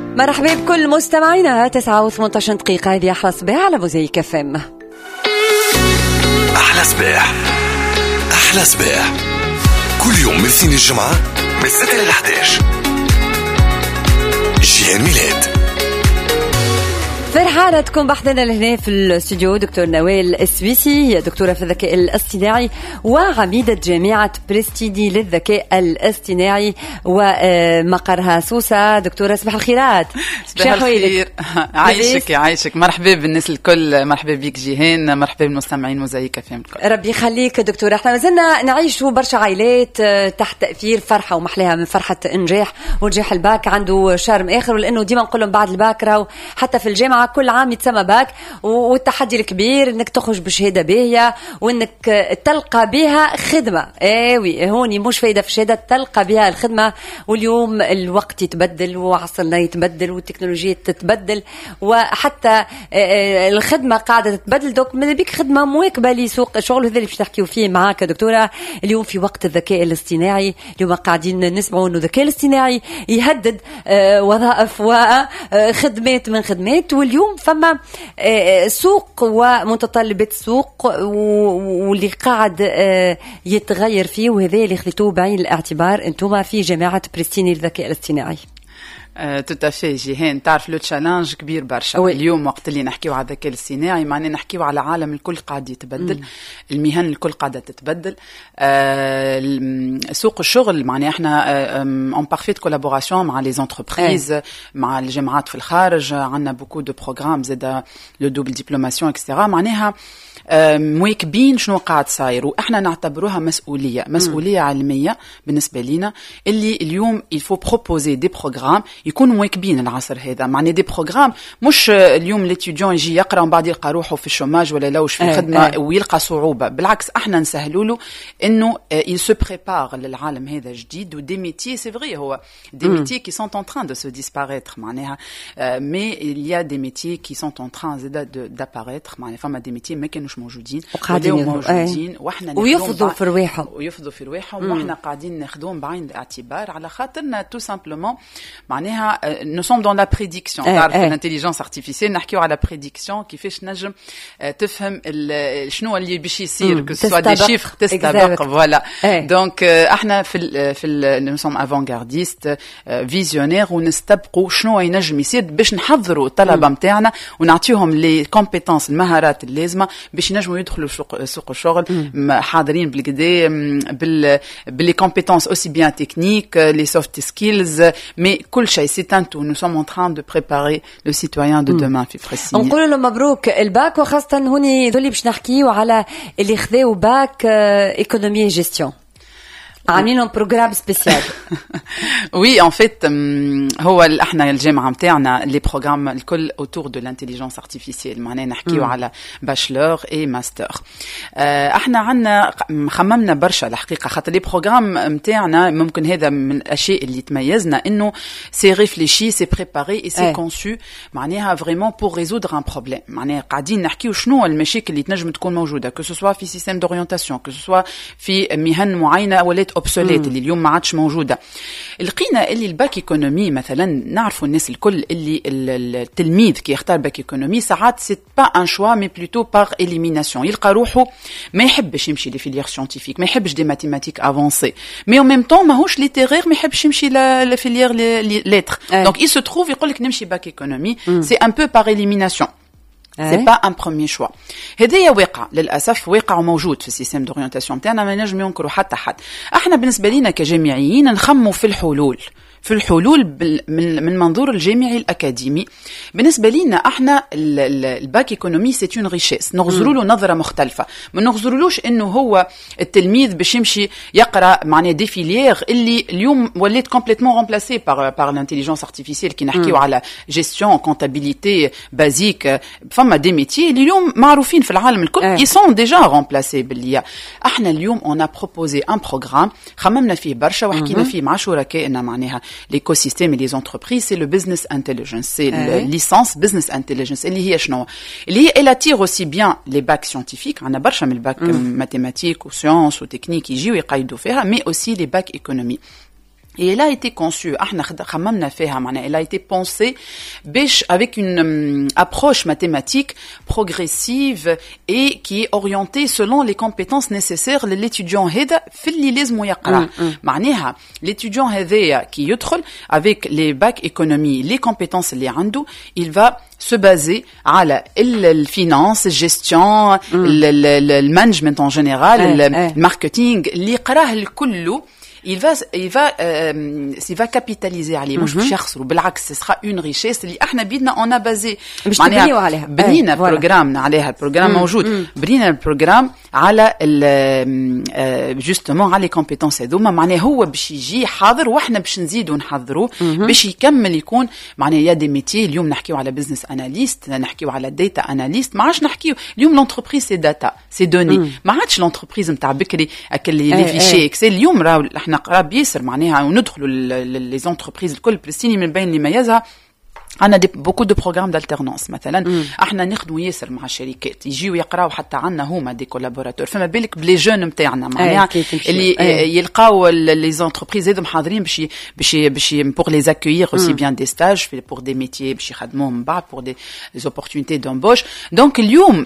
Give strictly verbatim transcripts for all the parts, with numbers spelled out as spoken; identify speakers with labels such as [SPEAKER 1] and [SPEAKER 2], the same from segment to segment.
[SPEAKER 1] مرحبا بكل مستمعينا. تسعة وثمانية عشر دقيقة، هذه أحلى صباح على موزايك اف ام.
[SPEAKER 2] أحلى صباح أحلى صباح كل يوم من الاثنين الجمعة من الستة إلى الأحد عشر. جيهان ميلاد.
[SPEAKER 1] فرحانة تكون بحضنا لهنا في الاستوديو دكتور نوال السويسي، هي دكتورة في الذكاء الاصطناعي وعميدة جامعة بريستيدي للذكاء الاصطناعي ومقرها سوسة. دكتورة صباح الخيرات.
[SPEAKER 3] صباح الخير. عايشك عايشك. مرحبا بالناس الكل، مرحبا بيك جيهان، مرحبا بالمستمعين موزايك فهم الكل.
[SPEAKER 1] ربي يخليك دكتورة. احنا مازلنا نعيشوا برشا عائلات تحت تأثير فرحة ومحلاها من فرحة النجاح، ونجاح الباك عنده شرم آخر، لأنه ديما نقول لهم بعد الباك راهو حتى في الجامعة كل عام يتسمى باك، والتحدي الكبير انك تخرج بشهاده باهيه وانك تلقى بها خدمه. ايوي هوني مش فايده في الشهاده، تلقى بها الخدمه. واليوم الوقت يتبدل وعصرنا يتبدل والتكنولوجيا تتبدل، وحتى الخدمه قاعده تتبدل. دوك من بيك خدمه مواكبه لسوق الشغل، هذا اللي باش نحكيو فيه معاك دكتوره اليوم في وقت الذكاء الاصطناعي. اليوم قاعدين نسمعوا انه الذكاء الاصطناعي يهدد وظائف وخدمات من خدمات، واليوم فما سوق ومتطلبات السوق واللي قاعد يتغير فيه، وهذا اللي خذيتوه بعين الاعتبار انتم في جامعة بريستيني للذكاء الاصطناعي.
[SPEAKER 3] توتافي جيهان، تعرف لو تشالنج كبير برشا.
[SPEAKER 1] أوي.
[SPEAKER 3] اليوم وقت اللي نحكيو على الذكاء الاصطناعي معناه نحكيو على عالم الكل قاعد يتبدل. مم. المهن الكل قاعده تتبدل. آه سوق الشغل معناه احنا اون بارفيت كولابوراسيون مع لي زونتربريز، مع الجامعات في الخارج. عندنا بوكو دو بروغرام زاد لو دوبل ديبلوماسيون اكسترا. معناها مواكبين شنو قاعد صاير، واحنا نعتبروها مسؤوليه مسؤوليه م. علميه بالنسبه لينا، اللي اليوم يفو بروبوزي دي بروغرام يكونوا مواكبين العصر هذا. معنى دي بروغرام مش اليوم ليتيديون يجي يقرا ومن بعد يلقى روحه في الشوماج ولا لوش في الخدمه اه اه. ويلقى صعوبه. بالعكس احنا نسهلوا له انه il se prépare للعالم هذا جديد. ودي ميتي سي فري هو دي ميتي qui sont en train de se disparaître معناها، mais il y a des métiers qui sont en train d'apparaître. معناها فما دي ميتي ما كانوش موجودين وقاعدين موجودين واحنا
[SPEAKER 1] ويفضوا في رواحهم
[SPEAKER 3] ويفضوا في رواحهم واحنا قاعدين ناخذوهم بعين الاعتبار على خاطرنا تو سامبلومون. معناها nous sommes dans la prédiction. تعرف الانتيليجنس ارتيفيسيال نحكيو على بريديكسيون، كيفاش نجم تفهم شنو اللي باش يصير، كو سوا دي شيفر تستبق. فوالا دونك احنا في في nous sommes avant-gardistes visionnaires ونستبقوا شنو ينجم يصير باش نحضروا الطلبه نتاعنا ونعطيهم لي كومبيتونس المهارات اللازمه باش ينجموا يدخلوا سوق الشغل حاضرين بالكدا بال باللي كومبيتونس اوسي بيان تكنيك لي سوفت سكيلز. مي كل شيء سي ان تو. نو سوم ان تران دو بريباري لو سيتويان دو دومان في فريسيني.
[SPEAKER 1] نقول له مبروك الباك، وخاصه هوني دولي باش نحكيو على اللي خذاو باك ايكونومي جيستيون، عاملين لهم بروجرام سبيسيال.
[SPEAKER 3] وي ان فيت هو احنا الجامعه نتاعنا لي بروجرام الكل اوتور دو لانتيليجنس ارتيفيسيال. معناها نحكيو على باشلور اي ماستر. احنا عندنا خممنا برشا الحقيقه، خاطر لي بروجرام نتاعنا ممكن هذا من الاشياء اللي تميزنا انه سي ريفليشي سي بريباري اي سي كونسو معناها فريمون بور ريزودر ان بروبليم. معناها قاعدين نحكيو شنو المشاكل اللي تنجم تكون موجوده، كو سوا في سيستيم دورينتاسيون، كو سوا في مهن معينه ولات اوبسوليت اللي اليوم ما عادش موجوده. لقينا اللي الباك ايكونومي مثلا نعرفوا الناس الكل اللي التلميذ كي يختار باك ايكونومي ساعات سي با ان شوا مي بلوتو بار اليميناسيون. يلقى روحه ما يحبش يمشي لي فيليير سيانتيفيك، ما يحبش دي ماتيماتيك افونسي، مي او ميم طون ماهوش ليتيرير، ما يحبش يمشي لا فيليير ليتر. دونك il se trouve يقول لك نمشي باك ايكونومي سي ان بو بار اليميناسيون. c'est pas un premier choix. هذايا واقع للاسف، واقع وموجود في السيستم دورينتاسيون نتاعنا، ما نجم ينكروا حتى حد. احنا بالنسبه لينا كجامعيين نخموا في الحلول في الحلول من منظور الجامعي الأكاديمي. بالنسبة لنا احنا الباك ايكونومي سي اون ريشيس، نغزروا له نظرة مختلفة. ما نغزرولوش انه هو التلميذ باش يمشي يقرا معناه دي فيليير اللي اليوم ولات كومبليتمون رومبلاسي بار بار لانتيليجنس ارتيفيسيال. كي نحكيو على جيستيون كونتابيليتي بازيك، فما دي ميتي اللي اليوم معروفين في العالم الكل اي سون ديجا رومبلاسي باللي احنا اليوم اون ا بروبوزي ان بروغرام خممنا فيه برشا وحكينا فيه مع شركائنا. معناها l'écosystème et les entreprises, c'est le business intelligence, c'est la licence business intelligence. اللي هي شنو؟ اللي هي elle attire aussi bien les bacs scientifiques, عندنا برشا من الباك mathématiques ou sciences ou techniques يجيو يقيدوا فيها, mais aussi les bacs économie. Et elle a été conçue, elle a été pensée avec une um, approche mathématique progressive et qui est orientée selon les compétences nécessaires de l'étudiant هذا في اللي لازم يقرأ. معناها l'étudiant هذا qui يدخل avec les bacs économie, les compétences اللي عنده, il va se baser على الفينانس, الجستيون, المانجمنت en général, الماركتينغ اللي يقراه الكل. Il va, il va, euh, il va capitaliser عليه, مش باش يخسروا, بالعكس, ce sera une richesse اللي احنا بيدنا on a basé.
[SPEAKER 1] معناها
[SPEAKER 3] بنينا البروجرام عليها, البروجرام موجود, بنينا البروجرام على ال justement على les compétences هذوما, معناها هو باش يجي حاضر واحنا باش نزيدوا نحضروه باش يكمل يكون, معناها يا دي ميتي, اليوم نحكيو على بزنس اناليست, نحكيو على داتا اناليست, ما عادش نحكيو اليوم لونتربريز سي داتا سي دوني, ما عادش لونتربريز نتاع بكري اكل لي فيشي اكسل, اليوم راهو احنا قراب ياسر معناها وندخلوا لي زونتربريز الكل فلسطيني من بين اللي ميزها عندنا دي بوكو دو بروغرام دالترنانس مثلا. مم. احنا نخدموا ياسر مع الشركات يجيو يقراو حتى عندنا هما دي كولابوراتور, فما بالك بلي جون نتاعنا معناها اللي أي. يلقاو لي زونتربريز هذم حاضرين باش باش باش بور لي اكويير اوسي بيان دي ستاج بور دي ميتيي باش يخدموهم من بعد بور دي زوبورتونيتي دومبوش. دونك اليوم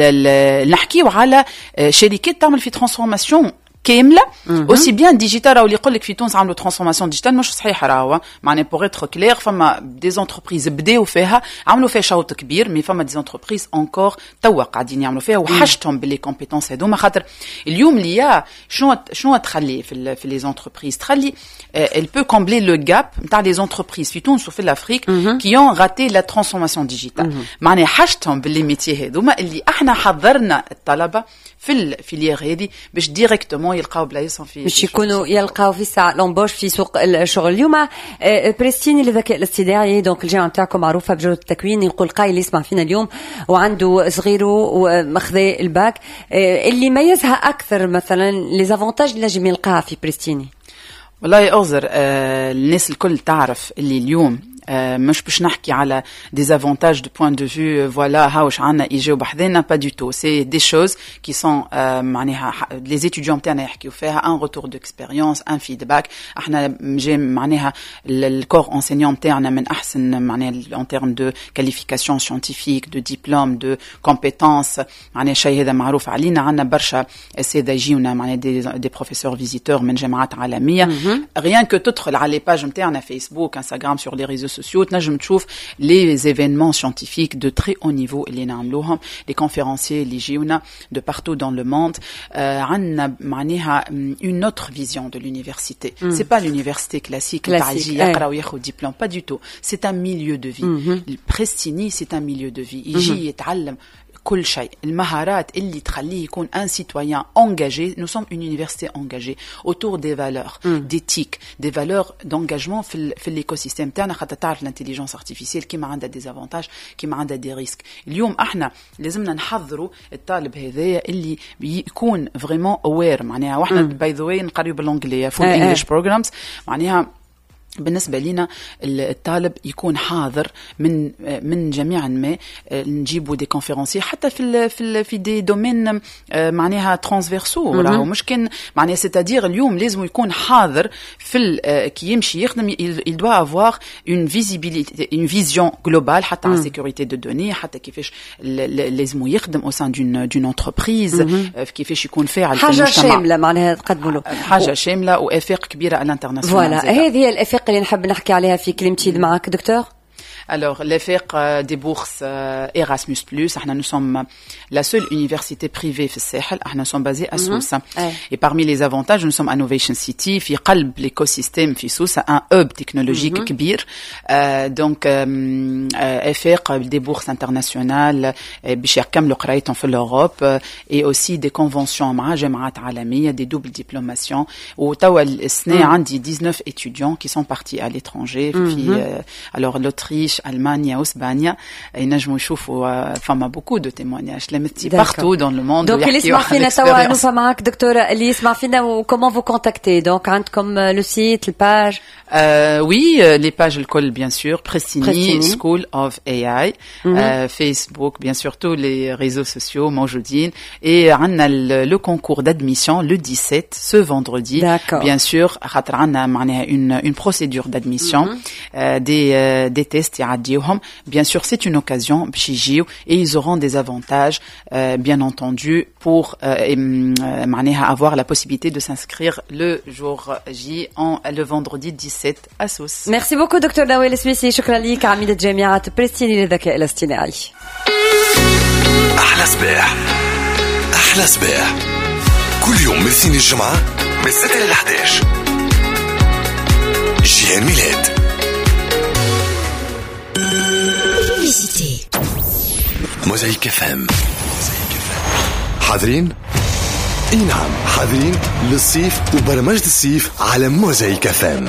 [SPEAKER 3] نحكيو على شركات تعمل في ترانسفورماسيون كامله اوسي بيان ديجيتال. راهو اللي يقول لك في تونس عملوا ترانسفورماسيون ديجيتال مش صحيح, راهو معناها بوغ اتر كلير فما دي زونتربريز بداو فيها عملوا فيها شوط كبير, مي فما دي زونتربريز انكور توا قاعدين يعملوا فيها وحشتهم باللي كومبيتونس هذوما. خاطر اليوم اللي شنو شنو تخلي في في لي زونتربريز, تخلي elle peut combler le gap نتاع لي زونتربريز في تونس وفي الافريق كي ont raté la transformation digitale. معناها حشتهم باللي ميتي هذوما اللي احنا حضرنا الطلبه في الفيليير هذه باش ديريكتومون يلقاو بلايصهم في
[SPEAKER 1] باش يكونوا يلقاو في ساعه لومبوش في سوق الشغل. اليوم بريستيني للذكاء الاصطناعي, دونك الجامعه نتاعكم معروفه بجوده التكوين, يقول قايل يسمع فينا اليوم وعنده صغيره وماخذ الباك, اللي ميزها اكثر مثلا لي زافونتاج اللي نجم يلقاها في بريستيني.
[SPEAKER 3] والله اوزر آه الناس الكل تعرف اللي اليوم آه مش باش نحكي على دي افونتاج دو بوين دو فيو فوالا هاوش عنا يجيو بحذنا, با دو تو, سي دي شوز كي سون معناها لي زيتيديون نتاعنا يحكيو فيها, ان روتور ديكسبيريونس, ان فيدباك. احنا جي معناها الكور انسينيون نتاعنا من احسن معناها ان تيرم دو كاليفيكاسيون سيانتيفيك, دو ديبلوم, دو كومبيتونس, معناها شيء هذا معروف علينا. عندنا برشا اساتذه يجيونا معناها دي دي بروفيسور فيزيتور من جامعات عالميه. ريان كو تدخل على لي باج نتاعنا فيسبوك, انستغرام, سور لي ريزو sociaux, تنجم تشوف les événements scientifiques de très haut niveau اللي نعملوهم, les conférenciers اللي يجيونا de partout dans le monde. عندنا معناها une autre vision de l'université. Mm. C'est pas l'université classique تاع يجي يقرا وياخذ diplôme, pas du tout. C'est un milieu de vie. Mm-hmm. Prestini, c'est un milieu de vie. يجي mm-hmm. يتعلم كل شيء, المهارات اللي تخليه يكون un citoyen engagé. Nous sommes une université engagée autour des valeurs, mm. d'éthique, des valeurs d'engagement في في l'écosystème تاعنا. خاطر تعرف l'intelligence artificielle كيما عندها des avantages كيما عندها des risques. اليوم احنا لازمنا نحضروا الطالب هذايا اللي يكون vraiment aware. معناها واحنا mm. by the way نقريو بالانجليزي full English programs, معناها بالنسبة لنا الطالب يكون حاضر من من جميع ما نجيبوا دي كونفيرونسي حتى في في في دي دومين معناها ترانسفيرسو. راهو مش كان معناها سيتادير اليوم لازم يكون حاضر في كي يمشي يخدم, il doit avoir une visibilité, une vision globale حتى على sécurité de données, حتى كيفاش لازم يخدم au sein d'une d'une entreprise, كيفاش يكون فاعل في المجتمع.
[SPEAKER 1] حاجة شاملة معناها تقدموا له
[SPEAKER 3] حاجة شاملة وآفاق كبيرة على الانترناسيونال.
[SPEAKER 1] فوالا هذه الآفاق اللي نحب نحكي عليها في كلمتي معك دكتور.
[SPEAKER 3] Alors, l'effet euh, des bourses euh, Erasmus plus, nous sommes la seule université privée في الساحل. Nous sommes basés à Sousse. Mm-hmm. Et parmi les avantages, nous sommes à Innovation City, في قلب l'écosystème في Sousse, un hub technologique mm-hmm. كبير. Euh, donc, effet euh, des bourses internationales, باش يكملوا قرايتهم في l'Europe, et aussi des conventions مع جامعات عالمية, des doubles diplomations. وتوا السنة عندي dix-neuf étudiants qui sont partis à l'étranger. Mm-hmm. في, euh, alors l'Autriche, ألمانيا وإسبانيا ينجموا يشوفوا فما بوكو دو تيمونياج لمتي بارتو دون لو موند.
[SPEAKER 1] دونك اللي يسمع فينا توا نوفا معك دكتورة اللي يسمع فينا وكومون فو كونتاكتي دونك عندكم لو سيت الباج؟
[SPEAKER 3] وي لي باج الكل بيان سور بريستيني سكول اوف اي اي فيسبوك بيان سور تو لي ريزو سوسيو موجودين اي عندنا لو كونكور d'admission le dix-sept ce vendredi. D'accord. Bien sûr خاطر عندنا معناها une une procédure d'admission mm-hmm. euh, des euh, des tests يعديوهم. Bien sûr c'est une occasion باش يجيو et ils auront des avantages euh, bien entendu pour euh, معناها avoir la possibilité de s'inscrire le jour J en le vendredi dix-sept à Sousse.
[SPEAKER 1] Merci beaucoup دكتور نوال السويسي. شكرا لك عميدة جامعة بريستيني للذكاء الاصطناعي.
[SPEAKER 2] أحلى صباح أحلى صباح كل يوم من الاثنين الجمعة من الستة إلى الأحد عشر. جيهان ميلاد. موزايك اف ام. حاضرين؟ اي نعم حاضرين للصيف وبرمجة الصيف على موزايك اف ام.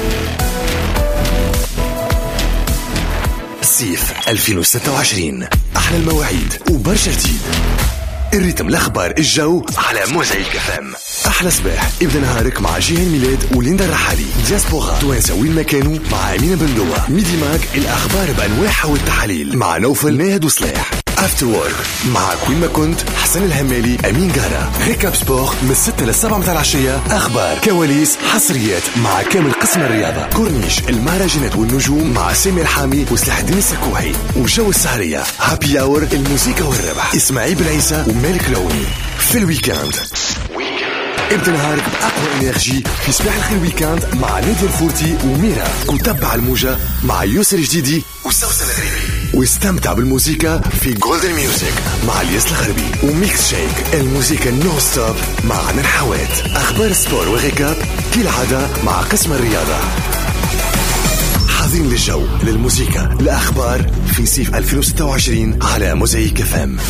[SPEAKER 2] صيف ألفين وستة وعشرين أحلى المواعيد وبرشا جديد. الريتم الأخبار الجو على موزايك اف ام. أحلى صباح ابدأ نهارك مع جيهان ميلاد وليندا الرحالي. دياسبورا توانسة وين ما كانوا مع أمينة بندوة. ميدي ماك الأخبار بأنواعها والتحاليل مع نوفل ناهد وصلاح. افتر وورك مع كوين ما كنت حسن الهمالي أمين جارة. ريكاب سبور من الستة للسبعة متاع العشية. أخبار كواليس حصريات مع كامل قسم الرياضة. كورنيش المهرجانات والنجوم مع سامي الحامي وسلاح الدين السكوحي. وجو السهرية هابي اور الموسيقى والربح إسماعيل بن عيسى ومالك لوني. في الويكاند ابدأ نهارك بأقوى إنرجي في صباح الخير ويكاند مع نادية الفورتي وميرا. وتبع الموجة مع يوسر جديدي وسوسن الغريبي. واستمتع بالموسيقى في جولدن ميوزك مع الياس الغربي. وميكس شيك الموسيقى نو ستوب مع نرحوات. أخبار السبور وغيكاب كالعادة مع قسم الرياضة. حاضرين للجو للموسيقى الأخبار في صيف ألفين وستة وعشرين على موزايك اف ام.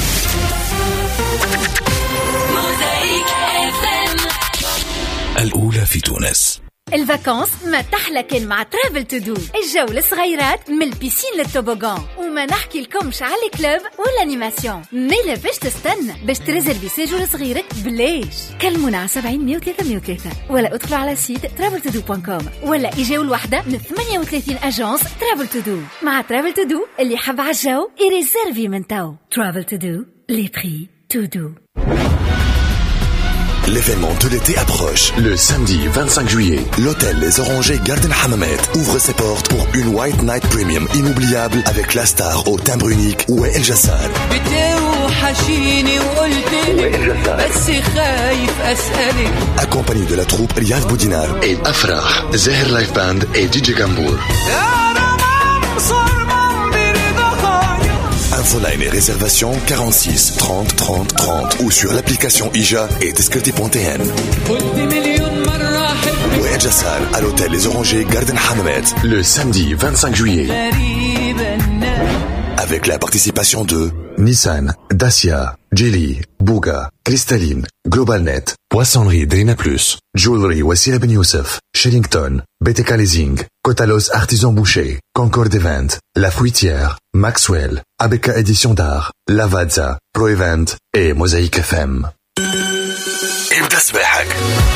[SPEAKER 2] الأولى في تونس.
[SPEAKER 4] الفاكانس ما تحلى كان مع ترافل تو دو. الجو للصغيرات من البيسين للتوبوغان. وما نحكي لكمش على الكلوب والانيماسيون. ميلا باش تستنى باش تريزرفي سيجور صغيرك بلاش. كلمونا على سبعين مية وثلاثة مية وثلاثة ولا ادخلوا على سيت ترافل تو دو دوت كوم ولا اجاو الوحدة من ثمانية وثلاثين اجانس ترافل تو دو. مع ترافل تو دو اللي حب على الجو يريزرفي من تو. ترافل تو دو لي بري تو دو.
[SPEAKER 2] L'événement de l'été approche. Le samedi vingt-cinq juillet, l'hôtel Les Orangers Garden Hammamet ouvre ses portes pour une White Night Premium inoubliable avec la star au timbre unique Wael Jassar. Accompagné de la troupe Riyad Boudinar et Afrah, Zahir Live Band et D J Gambour. Infoline et réservation quarante-six trente trente trente ou sur l'application I J A et discoté point T N. Wael Jassar à l'hôtel Les Orangers Garden Hammamet le samedi vingt-cinq juillet. Avec la participation de Nissan, Dacia, Geely, Bouga, Cristalline, Globalnet, Poissonnerie Drina Plus, Jewelry Wassila Ben Youssef, Shellington, B T K Leasing, Cotalos Artisan Boucher, Concorde Event, La Fruitière, Maxwell, A B K Édition d'Art, Lavazza, Pro Event et Mosaïque F M. ابدأ صباحك